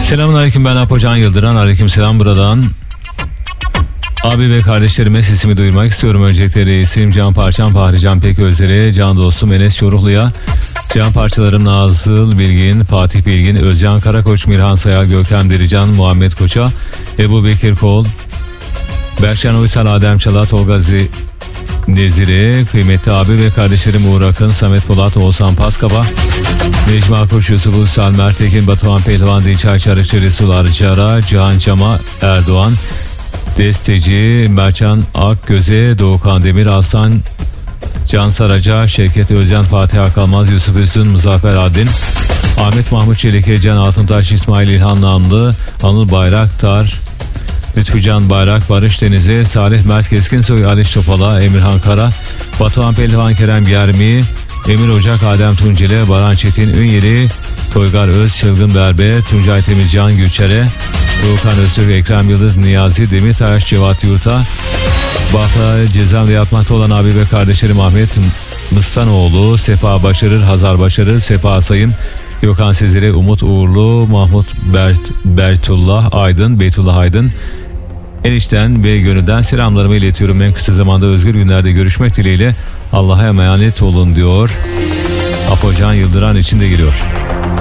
Selamünaleyküm, ben Apocan Yıldıran. Aleykümselam buradan. Abi ve kardeşlerime sesimi duyurmak istiyorum. Öncelikle reisim Can Parçam, Fahri Can Peközler'e, can dostum Enes Yoruhlu'ya, can parçalarım Nazıl Bilgin, Fatih Bilgin, Özcan Karakoç, Mirhan Sayal, Gökhan Dirican, Muhammed Koç'a, Ebu Bekir Kol, Berşan Uysal, Adem Çala, Tolga Nezire, kıymetli abi ve kardeşlerim Uğur Akın, Samet Polat, Oğuzhan Paskaba, Necmi Akkoş, Yusuf Uysal, Mert Tekin, Batuhan Pehlivan, Dinçay Çarıkçı, Resul Arıcara, Cihan Çama, Erdoğan, Desteci, Merçan Akgöze, Doğukan Demir, Aslan Can Saraca, Şevket Özcan, Fatih Akalmaz, Yusuf Üstün, Muzaffer Adin, Ahmet Mahmut Çelike, Can Altuntaş, İsmail İlhan Namlı, Anıl Bayraktar, Lütfücan Bayrak, Barış Deniz'e, Salih Mert Keskinsoy, Aliş Topala, Emirhan Kara, Batuhan Pehlivan, Kerem Germi, Emir Ocak, Adem Tunceli, Baran Çetin Ünyeli, Toygar Öz, Çılgın Berber, Tuncay Temiz, Can Gülçer'e, Doğukan Öztürk, Ekrem Yıldız, Niyazi Demirtaş, Cevat Yurt'a, Bahta Cezam'da yatmakta olan abi ve kardeşlerim Ahmet Mıstanoğlu, Sefa Başarır, Hazar Başarır, Sefa Sayın, Gökhan Sezer'e, Umut Uğurlu, Mahmut Beytullah Aydın, enişten ve gönülden selamlarımı iletiyorum. En kısa zamanda özgür günlerde görüşmek dileğiyle, Allah'a emanet olun diyor. Apocan Yıldıran için de giriyor.